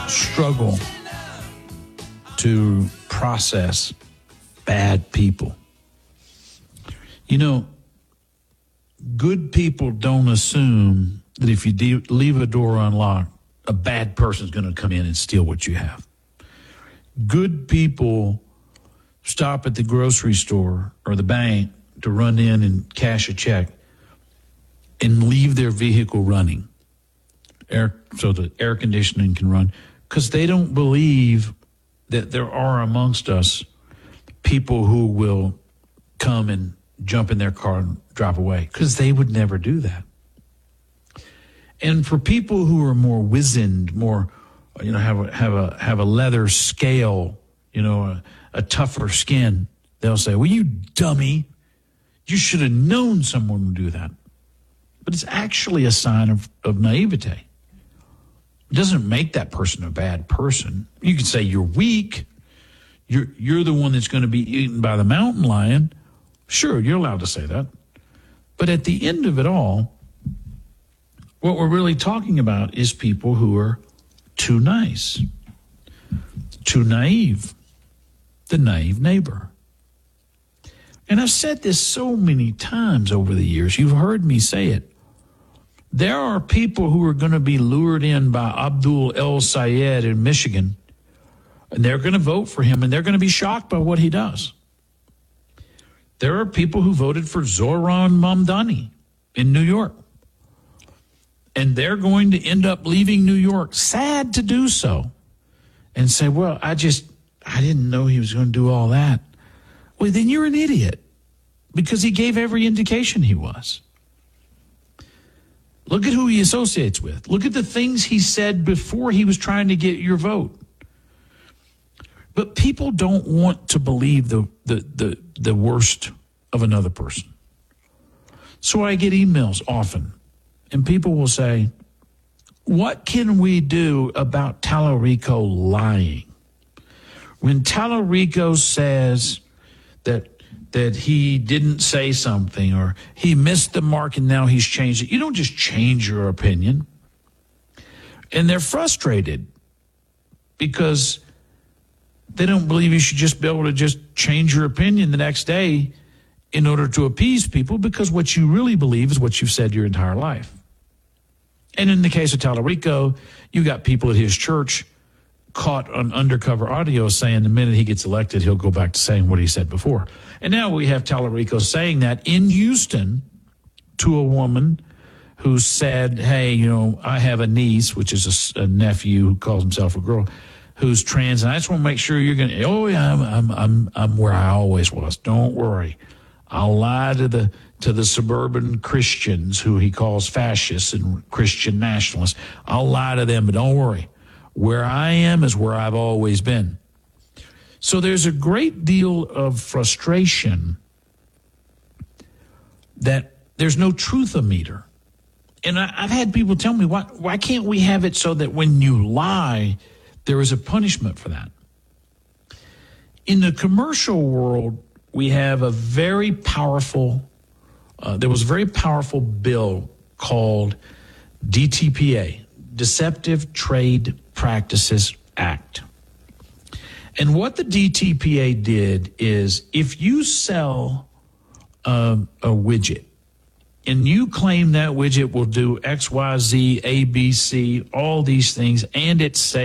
struggle to process bad people. You know, good people don't assume that if you leave a door unlocked, a bad person's going to come in and steal what you have. Good people stop at the grocery store or the bank to run in and cash a check and leave their vehicle running so the air conditioning can run, because they don't believe that there are amongst us people who will come and jump in their car and drive away, because they would never do that. And for people who are more wizened, more, have a leather scale, a tougher skin, they'll say, well, you dummy, you should have known someone would do that. But it's actually a sign of naivete. It doesn't make that person a bad person. You can say you're weak. You're the one that's going to be eaten by the mountain lion. Sure, you're allowed to say that. But at the end of it all, what we're really talking about is people who are too nice, too naive, the naive neighbor. And I've said this so many times over the years. You've heard me say it. There are people who are going to be lured in by Abdul El Sayed in Michigan, and they're going to vote for him, and they're going to be shocked by what he does. There are people who voted for Zohran Mamdani in New York, and they're going to end up leaving New York, sad to do so, and say, well, I didn't know he was going to do all that. Well, then you're an idiot, because he gave every indication he was. Look at who he associates with. Look at the things he said before he was trying to get your vote. But people don't want to believe the worst of another person. So I get emails often, and people will say, what can we do about Tallarico lying? When Tallarico says that he didn't say something, or he missed the mark and now he's changed it. You don't just change your opinion. And they're frustrated because they don't believe you should just be able to just change your opinion the next day in order to appease people, because what you really believe is what you've said your entire life. And in the case of Tallarico, you got people at his church caught on undercover audio saying the minute he gets elected, he'll go back to saying what he said before. And now we have Tallarico saying that in Houston to a woman who said, hey, I have a niece, which is a nephew who calls himself a girl, who's trans, and I just want to make sure you're going to, oh yeah, I'm where I always was. Don't worry. I'll lie to the suburban Christians who he calls fascists and Christian nationalists. I'll lie to them, but don't worry. Where I am is where I've always been. So there's a great deal of frustration that there's no truth-o-meter. And I've had people tell me, why can't we have it so that when you lie, there is a punishment for that? In the commercial world, we have a very powerful, there was a very powerful bill called DTPA, Deceptive Trade Practices Act. And what the DTPA did is, if you sell a widget and you claim that widget will do X, Y, Z, A, B, C, all these things, and it's safe,